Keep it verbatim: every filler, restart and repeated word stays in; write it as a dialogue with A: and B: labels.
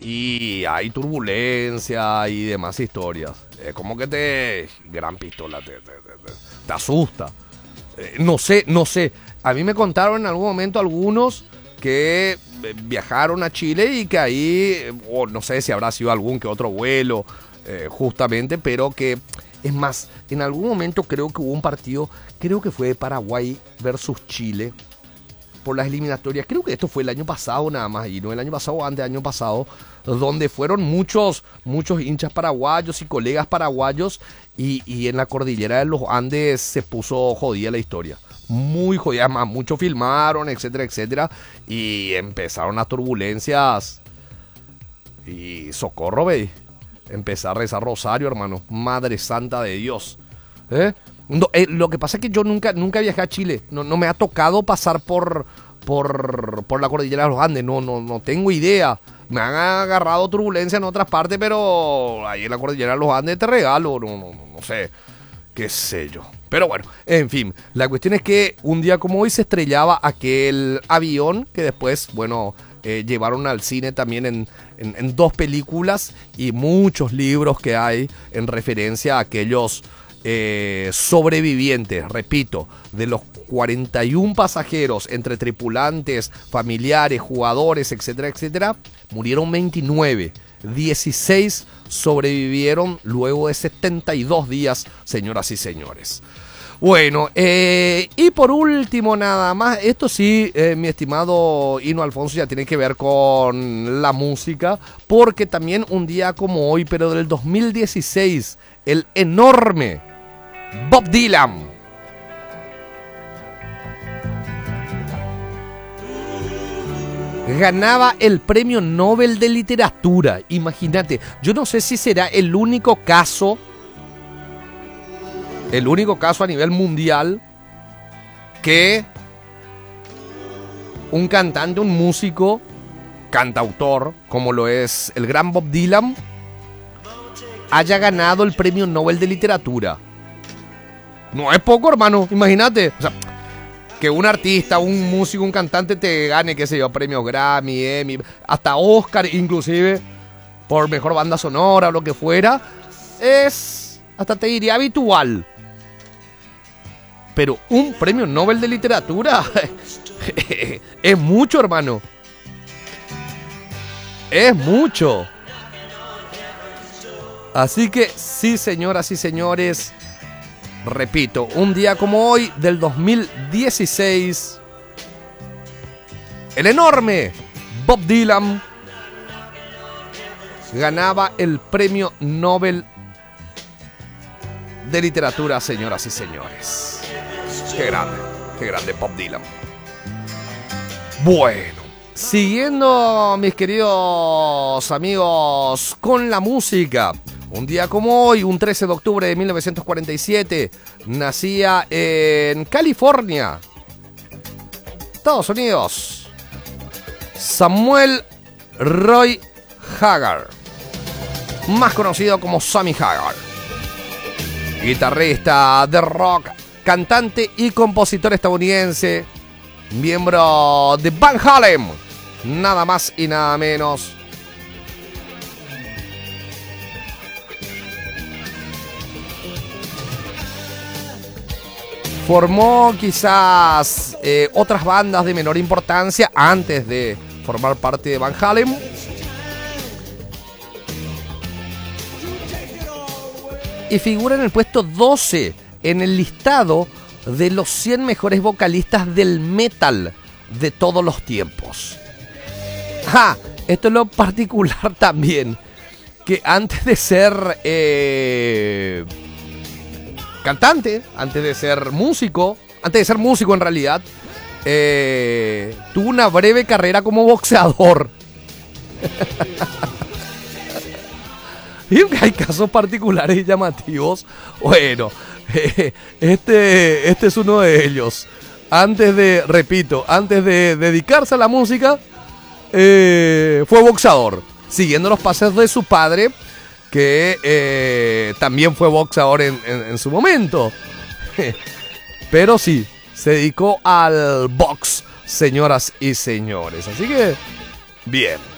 A: y hay turbulencia y demás historias. Es como que te... Gran pistola, te, te, te, te asusta. Eh, no sé, no sé. A mí me contaron en algún momento algunos que viajaron a Chile y que ahí, o no sé si habrá sido algún que otro vuelo, eh, justamente, pero que, es más, en algún momento creo que hubo un partido, creo que fue de Paraguay versus Chile, por las eliminatorias, creo que esto fue el año pasado nada más, y no el año pasado o antes del año pasado, donde fueron muchos, muchos hinchas paraguayos y colegas paraguayos, y, y en la cordillera de los Andes se puso jodida la historia. Muy jodida, más muchos filmaron, etcétera, etcétera, y empezaron las turbulencias, y socorro, ve, empecé a rezar rosario, hermano, Madre Santa de Dios, ¿eh? No, eh, lo que pasa es que yo nunca, nunca viajé a Chile, no, no me ha tocado pasar por, por, por la cordillera de los Andes, no, no, no tengo idea. Me han agarrado turbulencia en otras partes, pero ahí en la cordillera de los Andes te regalo, no, no, no, no sé, qué sé yo. Pero bueno, en fin, la cuestión es que un día como hoy se estrellaba aquel avión que después, bueno, eh, llevaron al cine también en, en, en dos películas y muchos libros que hay en referencia a aquellos eh, sobrevivientes, repito, de los cuarenta y un pasajeros entre tripulantes, familiares, jugadores, etcétera, etcétera, murieron veintinueve, dieciséis sobrevivieron luego de setenta y dos días, señoras y señores. Bueno, eh, y por último nada más, esto sí, eh, mi estimado Hino Alfonso, ya tiene que ver con la música, porque también un día como hoy, pero del dos mil dieciséis, el enorme Bob Dylan ganaba el premio Nobel de Literatura. Imagínate, yo no sé si será el único caso, el único caso a nivel mundial que un cantante, un músico, cantautor, como lo es el gran Bob Dylan, haya ganado el premio Nobel de Literatura. No es poco, hermano, imagínate. O sea, que un artista, un músico, un cantante te gane, qué sé yo, premios Grammy, Emmy, hasta Oscar inclusive, por mejor banda sonora o lo que fuera, es, hasta te diría, habitual. Pero un premio Nobel de Literatura es mucho, hermano. Es mucho. Así que sí, señoras y señores, repito, un día como hoy del dos mil dieciséis, el enorme Bob Dylan ganaba el premio Nobel de Literatura, señoras y señores. Qué grande, qué grande Bob Dylan. Bueno, siguiendo, mis queridos amigos, con la música. Un día como hoy, un trece de octubre de mil novecientos cuarenta y siete, nacía en California, Estados Unidos, Samuel Roy Haggard, más conocido como Sammy Hagar, guitarrista de rock, cantante y compositor estadounidense, miembro de Van Halen, nada más y nada menos. Formó quizás eh, otras bandas de menor importancia antes de formar parte de Van Halen. Y figura en el puesto doce en el listado de los cien mejores vocalistas del metal de todos los tiempos. Ah, esto es lo particular también, que antes de ser eh, cantante, antes de ser músico, antes de ser músico en realidad, eh, tuvo una breve carrera como boxeador. Y hay casos particulares y llamativos. Bueno, eh, este, este es uno de ellos. Antes de, repito, antes de dedicarse a la música, eh, fue boxeador, siguiendo los pasos de su padre, que eh, también fue boxeador en, en, en su momento. Pero sí, se dedicó al box, señoras y señores. Así que, bien.